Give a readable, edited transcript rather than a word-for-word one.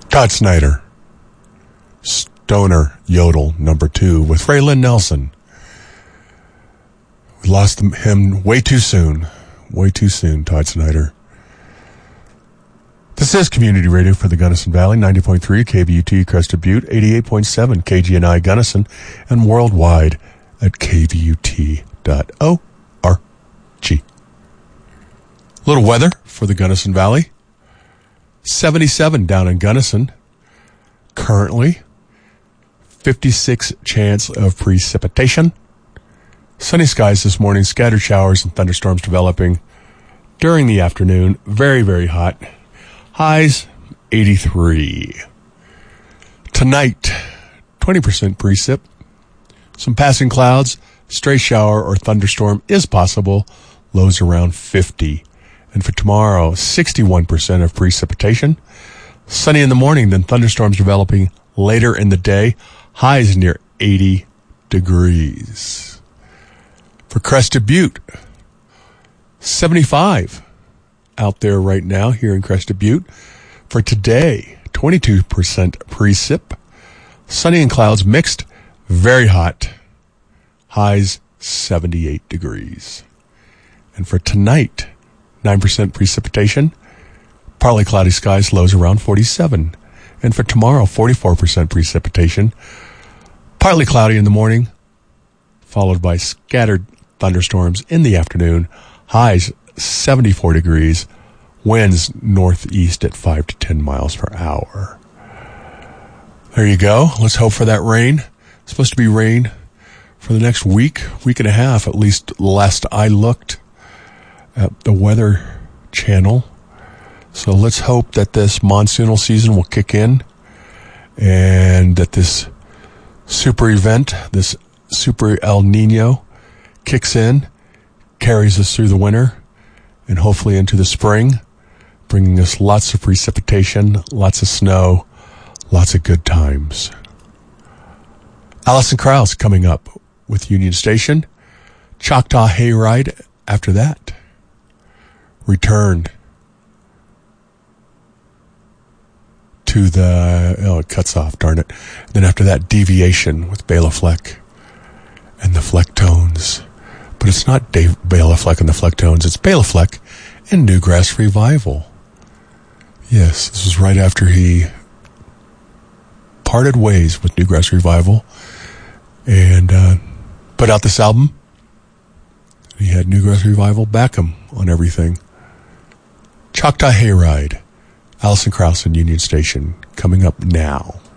Todd Snyder, Stoner Yodel, number 2, with Raylan Nelson. We lost him way too soon. Way too soon, Todd Snyder. This is Community Radio for the Gunnison Valley, 90.3 KVUT Crested Butte, 88.7 KGNI Gunnison, and worldwide at kvut.org. Little weather for the Gunnison Valley. 77 down in Gunnison. Currently, 56 chance of precipitation. Sunny skies this morning, scattered showers and thunderstorms developing during the afternoon. Very, very hot. Highs, 83. Tonight, 20% precip. Some passing clouds, stray shower or thunderstorm is possible. Lows around 50. And for tomorrow, 61% of precipitation. Sunny in the morning, then thunderstorms developing later in the day. Highs near 80 degrees. For Crested Butte, 75 out there right now here in Crested Butte. For today, 22% precip. Sunny and clouds mixed, very hot. Highs 78 degrees. And for tonight, 9% precipitation. Partly cloudy skies, lows around 47. And for tomorrow, 44% precipitation. Partly cloudy in the morning, followed by scattered thunderstorms in the afternoon. Highs 74 degrees. Winds northeast at 5 to 10 miles per hour. There you go. Let's hope for that rain. It's supposed to be rain for the next week and a half, at least last I looked at the Weather Channel. So let's hope that this monsoonal season will kick in and that this super event, this super El Nino, kicks in, carries us through the winter, and hopefully into the spring, bringing us lots of precipitation, lots of snow, lots of good times. Alison Krauss coming up with Union Station. Choctaw Hayride after that. Returned to the, it cuts off, darn it. Then after that, Deviation with Bela Fleck and the Flecktones. But it's not Bela Fleck and the Flecktones, it's Bela Fleck and Newgrass Revival. Yes, this was right after he parted ways with Newgrass Revival and put out this album. He had Newgrass Revival back him on everything. Choctaw Hayride, Alison Krauss and Union Station, coming up now.